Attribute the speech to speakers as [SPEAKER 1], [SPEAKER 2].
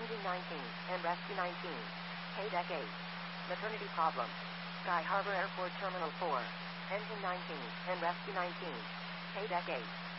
[SPEAKER 1] Engine 19 and Rescue 19. KDEC 8. Maternity problem. Sky Harbor Airport Terminal 4. Engine 19 and Rescue 19. KDEC 8.